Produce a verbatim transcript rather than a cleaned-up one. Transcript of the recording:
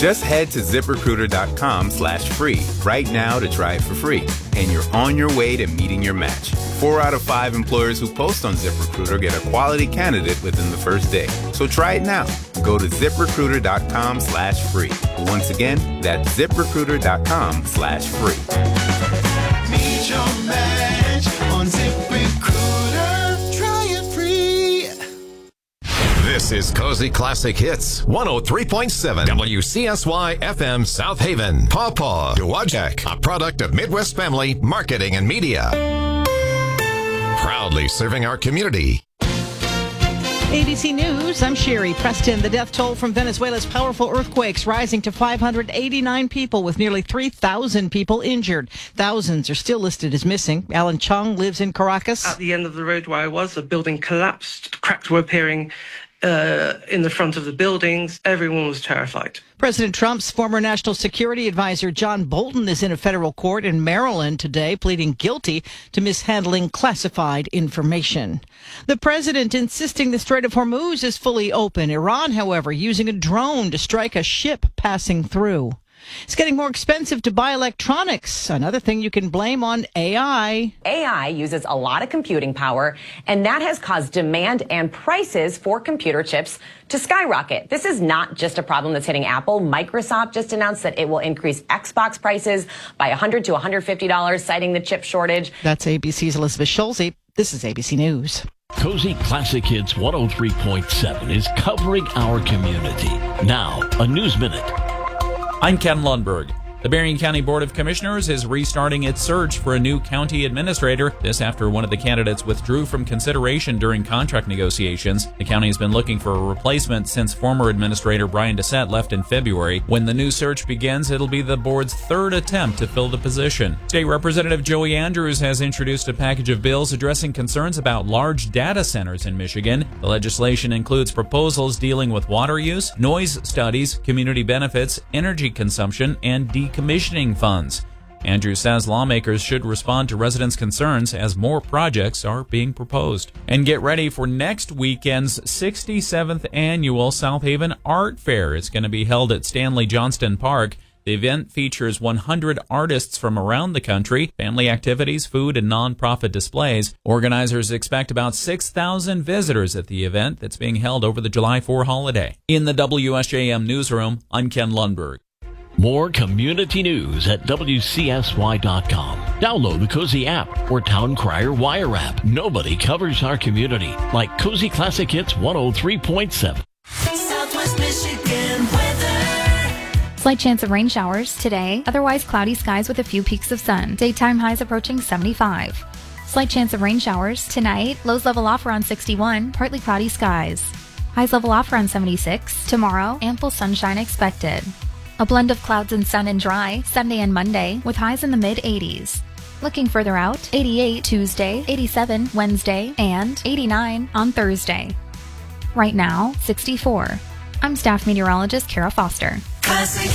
Just head to ZipRecruiter.com slash free right now to try it for free. And you're on your way to meeting your match. Four out of five employers who post on ZipRecruiter get a quality candidate within the first day. So try it now. Go to ZipRecruiter.com slash free. Once again, that's ZipRecruiter.com slash free. Meet your match on ZipRecruiter. Try it free. This is Cozy Classic Hits, one oh three point seven W C S Y F M South Haven. Pawpaw Dowagiac, a product of Midwest Family Marketing and Media. Proudly serving our community. A B C News, I'm Sherry Preston. The death toll from Venezuela's powerful earthquakes rising to five hundred eighty-nine people, with nearly three thousand people injured. Thousands are still listed as missing. Alan Chung lives in Caracas. At the end of the road where I was, a building collapsed. Cracks were appearing uh, in the front of the buildings. Everyone was terrified. President Trump's former national security advisor John Bolton is in a federal court in Maryland today, pleading guilty to mishandling classified information. The president insisting the Strait of Hormuz is fully open. Iran, however, using a drone to strike a ship passing through. It's getting more expensive to buy electronics. Another thing you can blame on A I. A I uses a lot of computing power, and that has caused demand and prices for computer chips to skyrocket. This is not just a problem that's hitting Apple. Microsoft just announced that it will increase Xbox prices by one hundred to one hundred fifty dollars, citing the chip shortage. That's A B C's Elizabeth Schulze. This is A B C News. Cozy Classic Hits one oh three point seven is covering our community. Now, a News Minute. I'm Ken Lundberg. The Berrien County Board of Commissioners is restarting its search for a new county administrator. This after one of the candidates withdrew from consideration during contract negotiations. The county has been looking for a replacement since former administrator Brian Dissett left in February. When the new search begins, it'll be the board's third attempt to fill the position. State Representative Joey Andrews has introduced a package of bills addressing concerns about large data centers in Michigan. The legislation includes proposals dealing with water use, noise studies, community benefits, energy consumption, and decommissioning. Commissioning funds. Andrew says lawmakers should respond to residents' concerns as more projects are being proposed. And get ready for next weekend's sixty-seventh annual South Haven Art Fair. It's going to be held at Stanley Johnston Park. The event features one hundred artists from around the country, family activities, food, and nonprofit displays. Organizers expect about six thousand visitors at the event that's being held over the July fourth holiday. In the W S J M newsroom, I'm Ken Lundberg. More community news at W C S Y dot com. Download the Cozy app or Town Crier Wire app. Nobody covers our community like Cozy Classic Hits one oh three point seven. Southwest Michigan weather. Slight chance of rain showers today. Otherwise cloudy skies with a few peaks of sun. Daytime highs approaching seventy-five. Slight chance of rain showers tonight. Lows level off around sixty-one. Partly cloudy skies. Highs level off around seventy-six. Tomorrow, ample sunshine expected. A blend of clouds and sun and dry Sunday and Monday with highs in the mid eighties. Looking further out, eighty-eight Tuesday, eighty-seven Wednesday, and eighty-nine on Thursday. Right now, sixty-four. I'm staff meteorologist Kara Foster. Classic